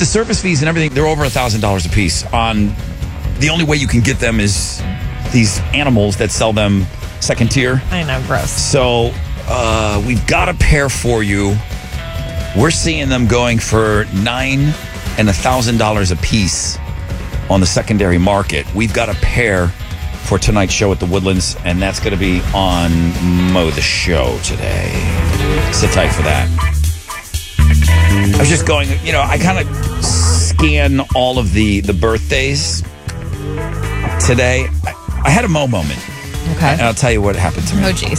the service fees and everything, they're over $1,000 a piece. The only way you can get them is these animals that sell them second tier. I know, gross. So we've got a pair for you. We're seeing them going for $9,000 and $1,000 a piece on the secondary market. We've got a pair for tonight's show at the Woodlands, and that's going to be on Mo the Show today. Sit tight for that. I was just going, I kind of scan all of the birthdays today. I had a Mo moment. Okay. And I'll tell you what happened to me. Oh, geez.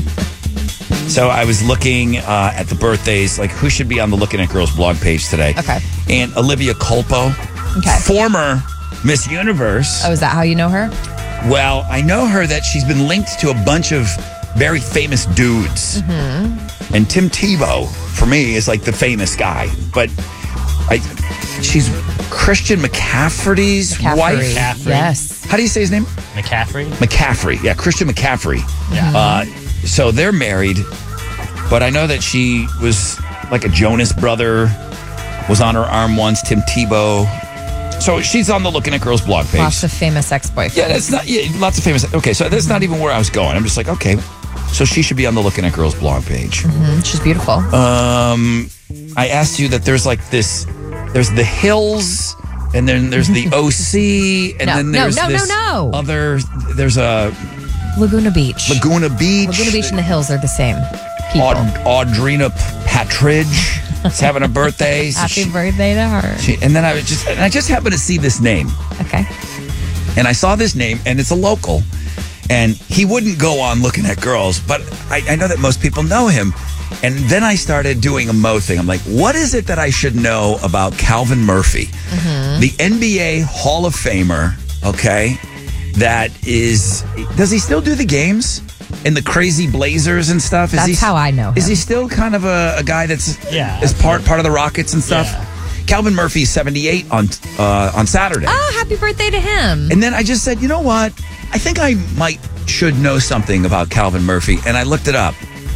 So I was looking at the birthdays, like who should be on the Looking at Girls blog page today. Okay. And Olivia Culpo, former Miss Universe. Oh, is that how you know her? Well, I know her that she's been linked to a bunch of very famous dudes. Mm-hmm. And Tim Tebow, for me, is like the famous guy. But she's Christian McCaffrey's wife. McCaffrey. Yes. How do you say his name? McCaffrey. Yeah, Christian McCaffrey. Yeah. So they're married, but I know that she was like a Jonas brother, was on her arm once, Tim Tebow. So she's on the Looking at Girls blog page. Lots of famous ex-boyfriends. Yeah, that's not. Yeah, lots of famous. Okay, so that's not even where I was going. I'm just like, okay, so she should be on the Looking at Girls blog page. Mm-hmm. She's beautiful. I asked you that there's like this. There's the Hills, and then there's the OC, and then there's this other. There's a Laguna Beach. Laguna Beach and the Hills are the same people. Audrina Patridge is having a birthday. Happy birthday to her. And then I just happened to see this name. Okay. And I saw this name, and it's a local. And he wouldn't go on Looking at Girls, but I know that most people know him. And then I started doing a Mo thing. I'm like, what is it that I should know about Calvin Murphy? Mm-hmm. The NBA Hall of Famer, okay? Does he still do the games and the crazy Blazers and stuff? That's how I know him. Is he still kind of a guy is part of the Rockets and stuff? Yeah. Calvin Murphy's 78 on Saturday. Oh, happy birthday to him. And then I just said, you know what? I think I should know something about Calvin Murphy. And I looked it up.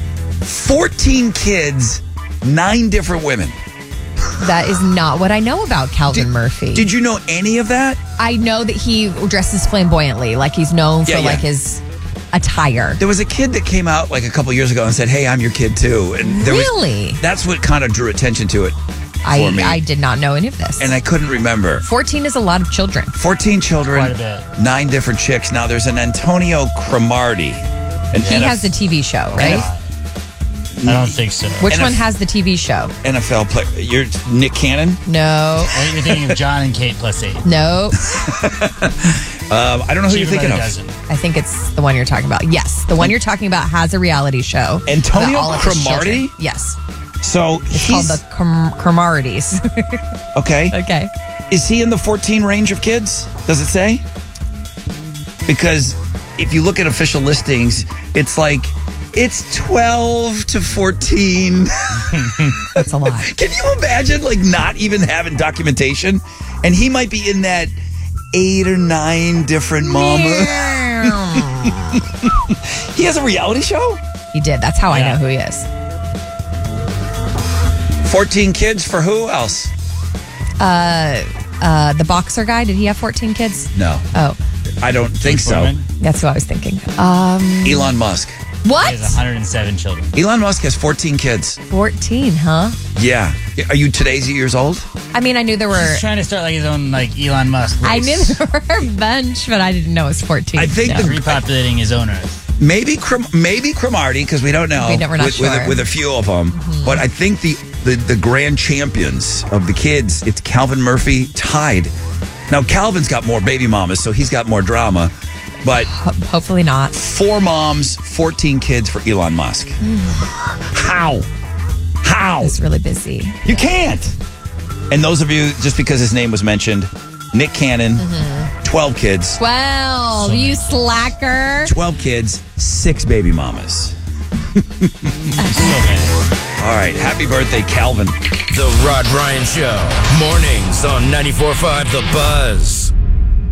14 kids, 9 different women. That is not what I know about Calvin Murphy. Did you know any of that? I know that he dresses flamboyantly, like he's known for like his attire. There was a kid that came out like a couple years ago and said, "Hey, I'm your kid too." And really? That's what kind of drew attention to it for me. I did not know any of this. And I couldn't remember. 14 is a lot of children. 14 children, quite a bit. 9 different chicks. Now there's an Antonio Cromartie. He has the TV show, right? I don't think so. Which one has the TV show? NFL player. You're Nick Cannon? No. I think you're thinking of John and Kate +8. No. I don't know who you're thinking of. I think it's the one you're talking about. Yes. The one you're talking about has a reality show. Antonio Cromartie? Yes. So it's called the Cromarties. Okay. Okay. Is he in the 14 range of kids? Does it say? Because if you look at official listings, it's like it's 12 to 14. That's a lot. Can you imagine not even having documentation? And he might be in that 8 or 9 different mama. He has a reality show? He did. That's how I know who he is. 14 kids for who else? The boxer guy, did he have 14 kids? No. Oh. I don't think so. That's who I was thinking. Elon Musk. What? He has 107 children. Elon Musk has 14 kids. 14, huh? Yeah. Are you today's years old? I mean, I knew there were... He's trying to start his own Elon Musk race. I knew there were a bunch, but I didn't know it was 14. I think repopulating his own Earth. Maybe Cromartie, because we don't know. We're not sure. With a few of them. Mm-hmm. But I think the grand champions of the kids, it's Calvin Murphy tied. Now, Calvin's got more baby mamas, so he's got more drama. But hopefully not. 4 moms, 14 kids for Elon Musk. How? He's really busy. You can't. And those of you, just because his name was mentioned, Nick Cannon, 12 kids. 12, so you slacker. 12 kids, 6 baby mamas. All right, happy birthday, Calvin. The Rod Ryan Show, mornings on 94.5 The Buzz.